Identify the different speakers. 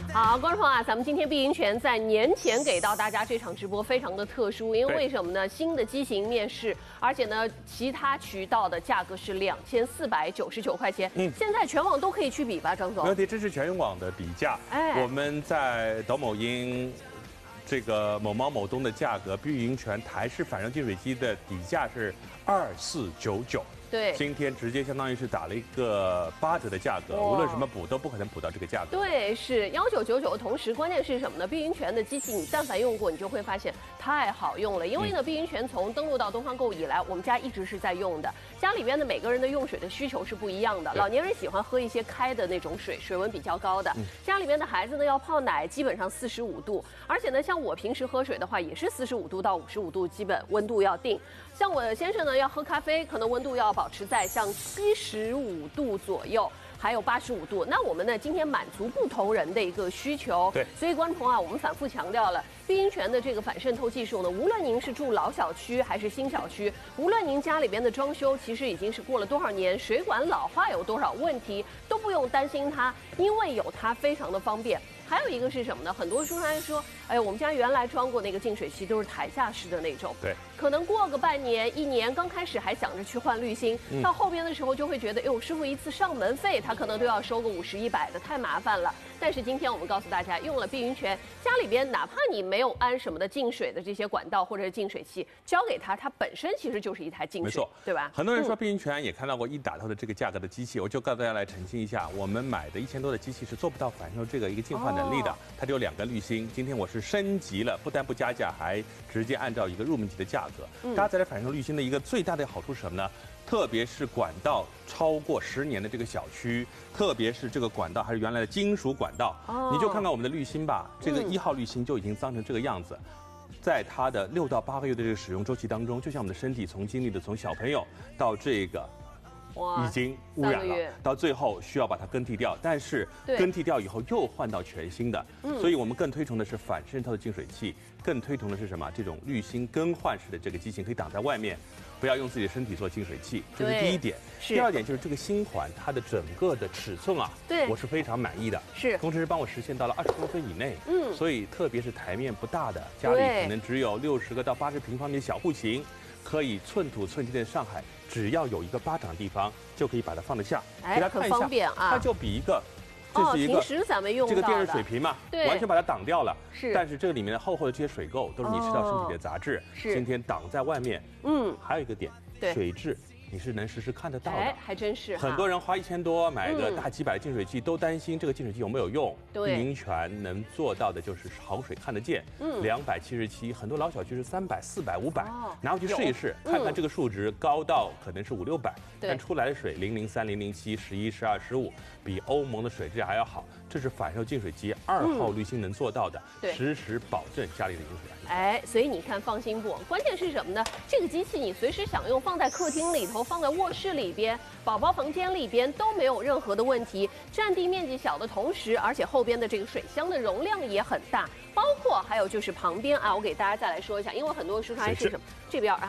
Speaker 1: 好，观众朋友啊，咱们今天碧云泉在年前给到大家这场直播非常的特殊，因为为什么呢？新的机型面世，而且呢，其他渠道的价格是2499块钱。现在全网都可以去比吧，张总？
Speaker 2: 没问题，这是全网的比价。我们在抖某音。这个某猫某东的价格，碧云泉台式反热净水机的底价是2499。
Speaker 1: 对，
Speaker 2: 今天直接相当于是打了一个8折的价格，无论什么补都不可能补到这个价格。
Speaker 1: 对，是1999的同时，关键是什么呢？碧云泉的机器，你但凡用过，你就会发现太好用了。因为呢，碧云泉从登陆到东方购以来，我们家一直是在用的。家里边的每个人的用水的需求是不一样的，老年人喜欢喝一些开的那种水，水温比较高的。家里边的孩子呢要泡奶，基本上45度，而且呢，像我平时喝水的话，也是45度到55度，基本温度要定。像我的先生呢，要喝咖啡，可能温度要保持在像75度左右，还有85度。那我们呢，今天满足不同人的一个需求。
Speaker 2: 对，
Speaker 1: 所以观众朋友啊，我们反复强调了碧云泉的这个反渗透技术呢，无论您是住老小区还是新小区，无论您家里边的装修其实已经是过了多少年，水管老化有多少问题，都不用担心它，因为有它非常的方便。还有一个是什么呢？很多书商说，哎呀，我们家原来装过那个净水器都是台下式的那种，
Speaker 2: 对，
Speaker 1: 可能过个半年、1年，刚开始还想着去换滤芯，到后边的时候就会觉得，哎呦，师傅一次上门费，他可能都要收个50、100的，太麻烦了。但是今天我们告诉大家，用了碧云泉，家里边哪怕你没有安什么的净水的这些管道或者是净水器，交给它，它本身其实就是一台净水，
Speaker 2: 没错，
Speaker 1: 对吧？
Speaker 2: 很多人说碧云泉也看到过一打头的这个价格的机器，我就告诉大家来澄清一下，我们买的1000多的机器是做不到反渗透这个一个净化能力的，它只有2根滤芯。今天我是升级了，不但不加价，还直接按照一个入门级的价格。搭载了反渗透滤芯的一个最大的好处是什么呢？特别是管道超过10年的这个小区，特别是这个管道还是原来的金属管道，你就看看我们的滤芯吧，这个1号滤芯就已经脏成这个样子。在它的6到8个月的这个使用周期当中，就像我们的身体经历的从小朋友到这个。已经污染了，到最后需要把它更替掉，但是更替掉以后又换到全新的，所以我们更推崇的是反渗透的净水器，更推崇的是什么？这种滤芯更换式的这个机型可以挡在外面，不要用自己的身体做净水器，这是第一点。第二点就是这个芯环它的整个的尺寸啊，我是非常满意的。是工程师帮我实现到了20公分以内，所以特别是台面不大的家里可能只有60个到80平方米的小户型。可以寸土寸金的上海，只要有一个巴掌地方，就可以把它放得下。给大家看一下，
Speaker 1: 很方便啊，
Speaker 2: 它就比一个，这是一个
Speaker 1: 平时咱们用
Speaker 2: 这个电热水瓶嘛，完全把它挡掉了。
Speaker 1: 是，
Speaker 2: 但是这个里面的厚厚的这些水垢都是你吃到身体的杂质，今天挡在外面。还有一个点，水质。你是能实时看得到的，
Speaker 1: 还真是。
Speaker 2: 很多人花1000多买个大几百的净水器，都担心这个净水器有没有用。碧云泉能做到的就是好水看得见，277，很多老小区是300、400、500，拿回去试一试，看看这个数值高到可能是500、600，但出来的水003、007、11、12、15，比欧盟的水质还要好。这是反渗净水机2号滤芯能做到的，实时保证家里的饮水安全。
Speaker 1: 所以你看放心不？关键是什么呢？这个机器你随时想用，放在客厅里头，放在卧室里边，宝宝房间里边都没有任何的问题。占地面积小的同时，而且后边的这个水箱的容量也很大，包括还有就是旁边啊，我给大家再来说一下，因为很多书上是什么这边啊。